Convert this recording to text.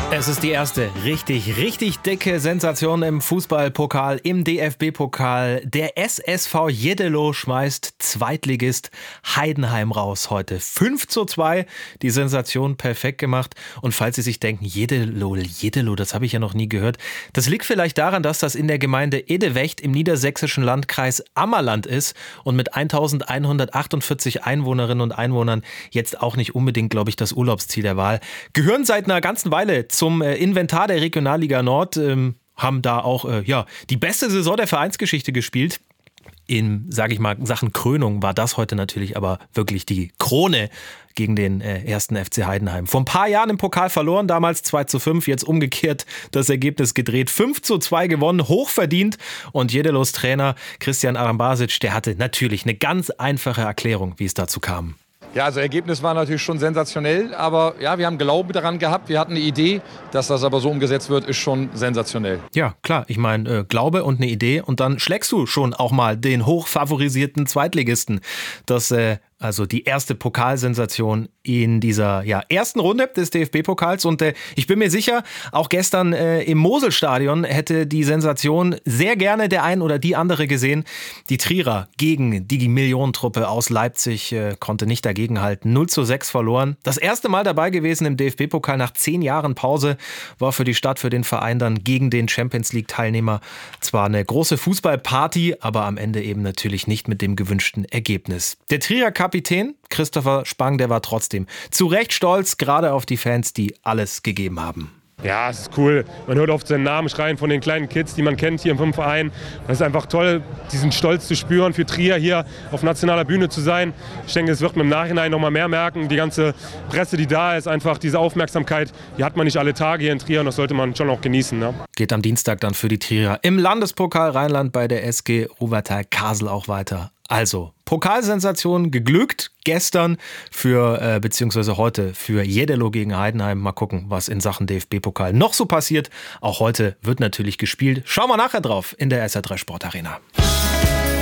Es ist die erste richtig dicke Sensation im Fußballpokal, im DFB-Pokal. Der SSV Jeddelo schmeißt Zweitligist Heidenheim raus heute. 5:2, die Sensation perfekt gemacht. Und falls Sie sich denken, Jeddelo, das habe ich ja noch nie gehört. Das liegt vielleicht daran, dass das in der Gemeinde Edewecht im niedersächsischen Landkreis Ammerland ist und mit 1148 Einwohnerinnen und Einwohnern jetzt auch nicht unbedingt, glaube ich, das Urlaubsziel der Wahl. Gehören seit einer ganzen Weile zum Inventar der Regionalliga Nord, haben da auch die beste Saison der Vereinsgeschichte gespielt. In, sage ich mal, Sachen Krönung war das heute natürlich aber wirklich die Krone gegen den ersten FC Heidenheim. Vor ein paar Jahren im Pokal verloren, damals 2:5, jetzt umgekehrt das Ergebnis gedreht. 5:2 gewonnen, hochverdient. Und Jeddelos Trainer Christian Arambasic, der hatte natürlich eine ganz einfache Erklärung, wie es dazu kam. Ja, also Ergebnis war natürlich schon sensationell, aber ja, wir haben Glauben daran gehabt, wir hatten eine Idee, dass das aber so umgesetzt wird, ist schon sensationell. Ja, klar, ich meine, Glaube und eine Idee und dann schlägst du schon auch mal den hochfavorisierten Zweitligisten. Das also die erste Pokalsensation in dieser ersten Runde des DFB-Pokals. Und ich bin mir sicher, auch gestern im Moselstadion hätte die Sensation sehr gerne der ein oder die andere gesehen. Die Trierer gegen die Millionentruppe aus Leipzig konnte nicht dagegenhalten. 0:6 verloren. Das erste Mal dabei gewesen im DFB-Pokal nach 10 Jahren Pause. War für die Stadt, für den Verein dann gegen den Champions-League-Teilnehmer zwar eine große Fußballparty, aber am Ende eben natürlich nicht mit dem gewünschten Ergebnis. Der Trierer Kapitän Christopher Spang, der war trotzdem zu Recht stolz, gerade auf die Fans, die alles gegeben haben. Ja, es ist cool. Man hört oft seinen Namen schreien von den kleinen Kids, die man kennt hier im Verein. Das ist einfach toll, diesen Stolz zu spüren, für Trier hier auf nationaler Bühne zu sein. Ich denke, es wird man im Nachhinein noch mal mehr merken. Die ganze Presse, die da ist, einfach diese Aufmerksamkeit, die hat man nicht alle Tage hier in Trier und das sollte man schon auch genießen. Ne? Geht am Dienstag dann für die Trierer im Landespokal Rheinland bei der SG Ruwertal-Kassel auch weiter. Also, Pokalsensation geglückt gestern beziehungsweise heute für Jeddelo gegen Heidenheim. Mal gucken, was in Sachen DFB-Pokal noch so passiert. Auch heute wird natürlich gespielt. Schauen wir nachher drauf in der SR3 Sportarena.